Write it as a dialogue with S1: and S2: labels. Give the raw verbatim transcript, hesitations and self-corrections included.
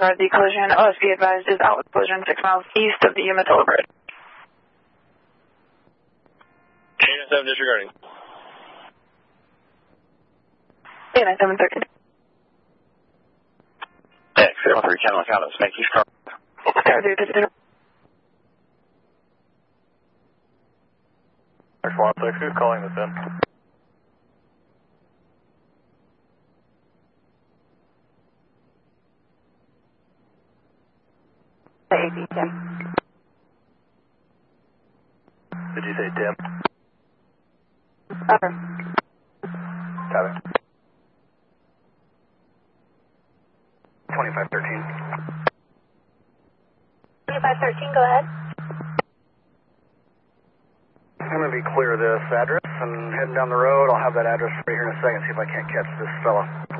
S1: disregard the collision. O S B advised is out with collision six miles east of the Umatilla Bridge.
S2: eight nine seven disregarding.
S1: eight nine seven thirteen.
S3: X zero three Channel Count, make East car.
S4: X one six, who's calling this in?
S5: A B, Tim.
S4: Did you say Tim?
S5: Upper.
S4: Tyler. twenty-five thirteen.
S5: twenty-five thirteen, go ahead.
S4: I'm going to be clear of this address and heading down the road. I'll have that address right here in a second, see if I can't catch this fella.